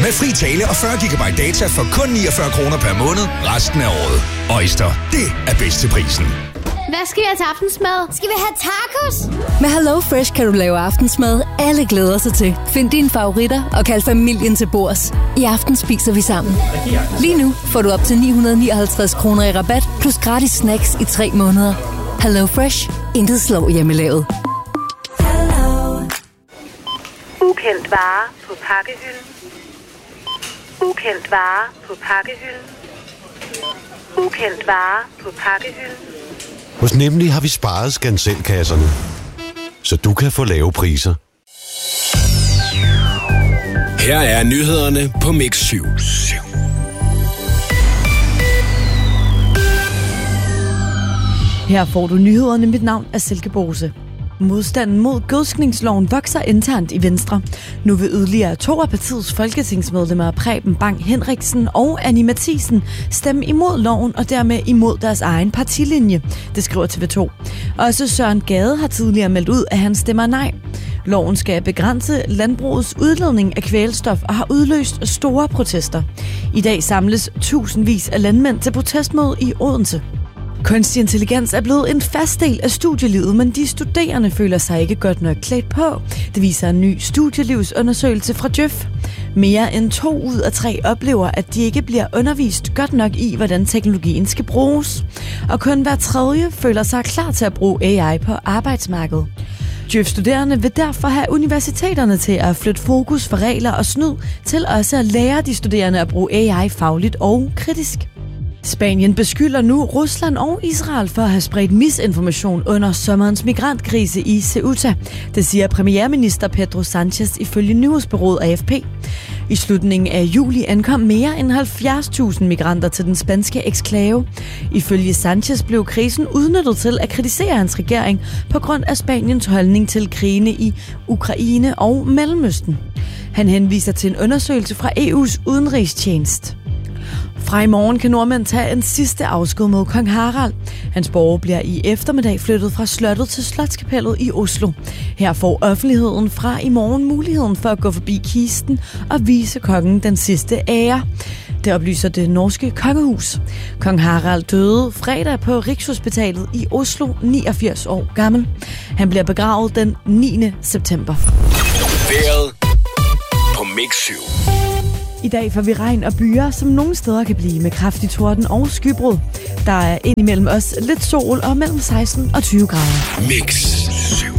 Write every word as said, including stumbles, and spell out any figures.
Med fri tale og fyrre gigabyte data for kun niogfyrre kroner per måned resten af året. Øjster, det er bedst til prisen. Hvad skal jeg til aftensmad? Skal vi have tacos? Med Hello Fresh kan du lave aftensmad, alle glæder sig til. Find dine favoritter og kald familien til bords. I aften spiser vi sammen. Lige nu får du op til ni hundrede nioghalvtreds kroner i rabat, plus gratis snacks i tre måneder. Hello Fresh. Intet slår hjemmelavet. Ukendt vare på pakkehylden. Ukendt vare på pakkehylden. Ukendt vare på pakkehylden. Hos Nemlig har vi sparet skanselkasserne, så du kan få lave priser. Her er nyhederne på Mix syv. Her får du nyhederne. Mit navn er Silke Bose. Modstanden mod gødskningsloven vokser internt i Venstre. Nu vil yderligere to af partiets folketingsmedlemmer Preben Bang Henriksen og Annie Matthiesen stemme imod loven og dermed imod deres egen partilinje, det skriver T V to. Også Søren Gade har tidligere meldt ud, at han stemmer nej. Loven skal begrænse landbrugets udledning af kvælstof og har udløst store protester. I dag samles tusindvis af landmænd til protestmøde i Odense. Kunstig intelligens er blevet en fast del af studielivet, men de studerende føler sig ikke godt nok klædt på. Det viser en ny studielivsundersøgelse fra Djøf. Mere end to ud af tre oplever, at de ikke bliver undervist godt nok i, hvordan teknologien skal bruges. Og kun hver tredje føler sig klar til at bruge A I på arbejdsmarkedet. Djøf-studerende vil derfor have universiteterne til at flytte fokus fra regler og snyd til også at lære de studerende at bruge A I fagligt og kritisk. Spanien beskylder nu Rusland og Israel for at have spredt misinformation under sommerens migrantkrise i Ceuta. Det siger premierminister Pedro Sánchez ifølge nyhedsbureauet A F P. I slutningen af juli ankom mere end halvfjerds tusind migranter til den spanske eksklave. Ifølge Sánchez blev krisen udnyttet til at kritisere hans regering på grund af Spaniens holdning til krigene i Ukraine og Mellemøsten. Han henviser til en undersøgelse fra E U's udenrigstjeneste. Fra i morgen kan nordmænd tage en sidste afsked med kong Harald. Hans borger bliver i eftermiddag flyttet fra slottet til Slotskapellet i Oslo. Her får offentligheden fra i morgen muligheden for at gå forbi kisten og vise kongen den sidste ære. Det oplyser det norske kongehus. Kong Harald døde fredag på Rigshospitalet i Oslo, niogfirs år gammel. Han bliver begravet den niende september. Vejret på Mix syv. I dag får vi regn og byer, som nogle steder kan blive med kraftig torden og skybrud. Der er indimellem også lidt sol og mellem seksten og tyve grader. Mix syv.